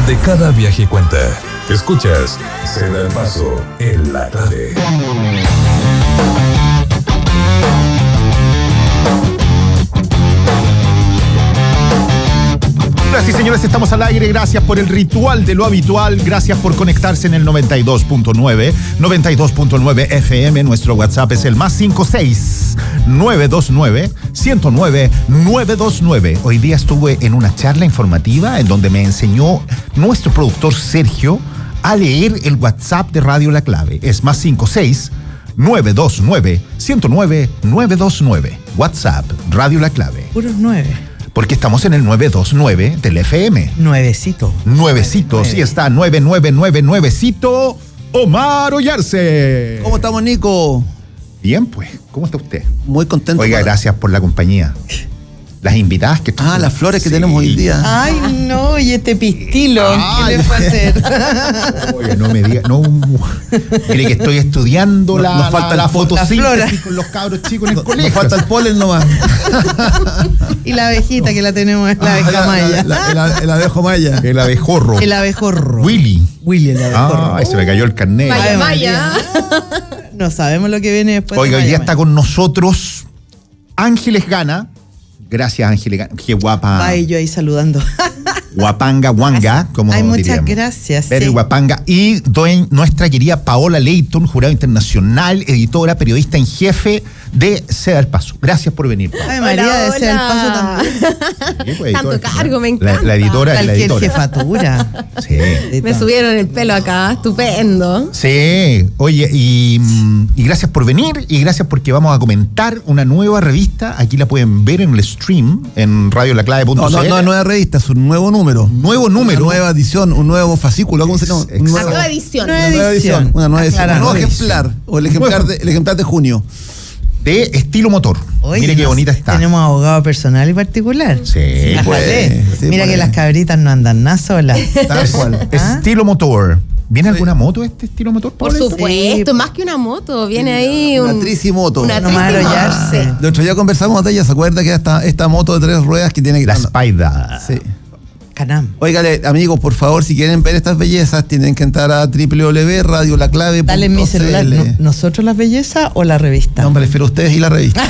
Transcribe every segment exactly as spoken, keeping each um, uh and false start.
donde cada viaje cuenta. Escuchas Se da el paso en la clave. Señoras y señores, estamos al aire. Gracias por el ritual de lo habitual. Gracias por conectarse en el noventa y dos punto nueve. noventa y dos punto nueve F M. Nuestro WhatsApp es el más cinco seis nueve dos nueve uno cero nueve nueve dos nueve. Hoy día estuve en una charla informativa en donde me enseñó nuestro productor Sergio a leer el WhatsApp de Radio La Clave. Es más cinco seis nueve dos nueve uno cero nueve nueve dos nueve. WhatsApp Radio La Clave. Puros nueve. Porque estamos en el novecientos veintinueve del F M. Nuevecito. Nuevecito, sí está, nueve nueve nueve nuevecito. Omar Ollarse. ¿Cómo estamos, Nico? Bien, pues, ¿cómo está usted? Muy contento. Oiga, para... gracias por la compañía. Las invitadas que... Ah, las flores que sí. tenemos hoy día. Ay, no, y este pistilo. Ay, ¿qué le fue a hacer? Oye, no me diga, no. Mire que estoy estudiando no, la, nos falta la, la fotosíntesis con los cabros chicos en el no, colegio. Nos falta el polen nomás. Y la abejita que la tenemos, la abeja ah, maya. La, la, el abejo maya. El abejorro. El abejorro. Willy. Willy, el abejorro. Ah, se me cayó el carnet. Maya, Maya. No sabemos lo que viene después. Oiga, de hoy día Maya, está con nosotros Ángeles Gana. Gracias, Ángeles Gana. Qué guapa. Ay, yo ahí saludando. Guapanga, guanga, como Ay, muchas diríamos. gracias. Very sí. guapanga. Y doy, nuestra querida Paola Leighton, jurado internacional, editora, periodista en jefe de Se da el Paso. Gracias por venir, Paola. Ay, María, Hola, de Se da el Paso hola. también. Sí, pues, Tanto editora, cargo, me la, encanta. la editora es la Cualquier editora. jefatura. Sí. Me subieron el pelo acá, estupendo. Sí, oye, y, y gracias por venir y gracias porque vamos a comentar una nueva revista. Aquí la pueden ver en el stream, en radio la clave punto c l. No, no, no es nueva revista, es un nuevo número. Nuevo número. Una nueva edición, un nuevo fascículo, ¿cómo se llama? Ex- Un Una nuevo- nueva edición. Nueva Una nueva edición. edición. Una nueva edición. Aclara, Un nuevo nueva ejemplar. O el ejemplar, de, el ejemplar de junio. De estilo motor. Oye, Mire qué nos- bonita está. Tenemos abogado personal y particular. Sí, Ájale. pues, sí, Mira pues. que las cabritas no andan nada solas. Tal cual. ¿Ah? Estilo motor. ¿Viene Sí. alguna moto este estilo motor? Por Paulito? supuesto, más que una moto. Viene ahí un... Una tricimoto. Una No más tricimoto. arrollarse. Sí. El otro día conversamos de ella, ¿se acuerda que esta, esta moto de tres ruedas que tiene que... La Spider. Sí. Canam. Óigale, amigos, por favor, si quieren ver estas bellezas, tienen que entrar a doble u doble u doble u punto radio la clave punto c l. Dale en mi celular. ¿No- ¿Nosotros las bellezas o la revista? No, me refiero a ustedes y la revista.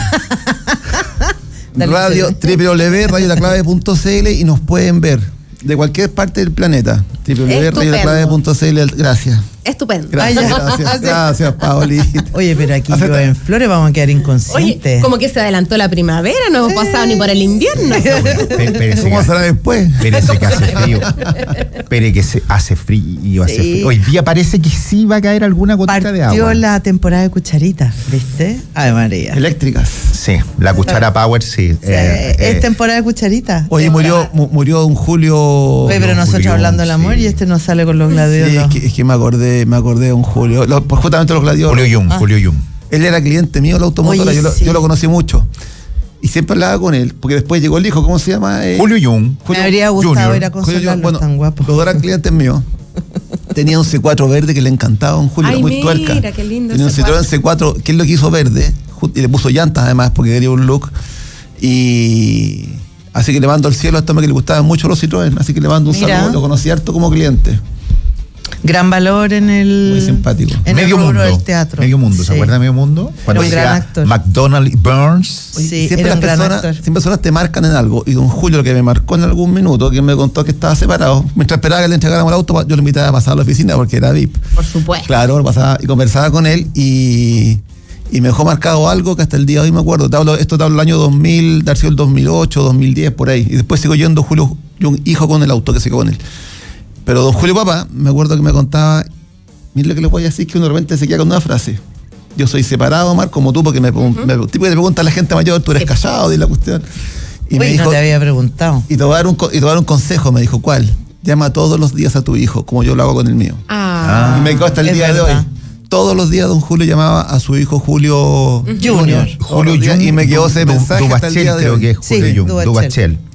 Dale, radio, sí. doble u doble u doble u punto radio la clave punto c l y nos pueden ver de cualquier parte del planeta. doble u doble u doble u punto radio la clave punto c l. Gracias. Estupendo. Gracias, Ay, ya. gracias, gracias, Paolita. Oye, pero aquí Acepta. yo en Flores vamos a quedar Oye, inconscientes. como que se adelantó la primavera, no hemos pasado ni por el invierno. Pe- espérese ¿Cómo que- será después? Espérese que hace frío. Espere que se hace frío, hace Sí. frío. Hoy día parece que sí va a caer alguna gotita de Partió agua. la temporada de cucharitas, ¿viste? Ay, María. Eléctricas. Sí, la cuchara Power, sí. Sí, eh, es eh, temporada de cucharitas. Oye, murió, mu- murió un Julio. Oye, pero nosotros Julio, hablando del amor sí. y este no sale con los Sí, gladiolos. es, que, es que me acordé, me acordé de un Julio. Lo- por justamente los gladiolos. Julio Jung, Ah. Julio Jung. Él era cliente mío, la automotora, Oye, yo, lo, sí. yo lo conocí mucho. Y siempre hablaba con él, porque después llegó el hijo, ¿cómo se llama? Eh, Julio Jung. Me habría gustado Junior. ir a Julio, consolarlo, bueno, tan guapo. los dos eran clientes míos. Tenía un C cuatro verde que le encantaba a un Julio, Ay, muy mira, tuerca. qué lindo Tenía un C cuatro. Citroën C cuatro, que él lo quiso verde, ju- y le puso llantas además, porque quería un look. Y así que le mando al cielo a este hombre que le gustaban mucho los Citroën, así que le mando un Mira. saludo, lo conocí harto como cliente. Gran valor en el. Muy simpático. En Medio el rubro mundo. del teatro. Medio mundo, ¿se Sí. acuerda de Medio Mundo? Cuando un gran decía actor. McDonald y Burns. Oye, Sí, siempre era las un gran personas, actor. siempre personas te marcan en algo. Y don Julio, lo que me marcó en algún minuto, que me contó que estaba separado, mientras esperaba que le entregáramos el auto, yo lo invitaba a pasar a la oficina porque era V I P. Por supuesto. Claro, pasaba y conversaba con él y, y me dejó marcado algo que hasta el día de hoy me acuerdo. Te hablo, esto te hablo del año dos mil, de haber sido el dos mil ocho, dos mil diez, por ahí. Y después sigo yendo Julio, yo un hijo con el auto que sigo con él. Pero don Julio papá, me acuerdo que me contaba, mire lo que le voy a decir, que uno de repente se queda con una frase. Yo soy separado, Omar, como tú, porque me, uh-huh. me, tipo que te pregunta a la gente mayor, tú eres Sí. callado, y la cuestión. Y Uy, me dijo, no te había preguntado. y te voy a dar un, co- y te voy a dar un consejo, me dijo, ¿cuál? Llama todos los días a tu hijo, como yo lo hago con el mío. Ah. Y me quedó hasta el es día de verdad. hoy. Todos los días don Julio llamaba a su hijo Julio Junior. Todos los días, y me quedó ese Du- mensaje hasta el Dubachel, día de creo hoy. que es Sí, Julio Jung. Dubachel. Dubachel.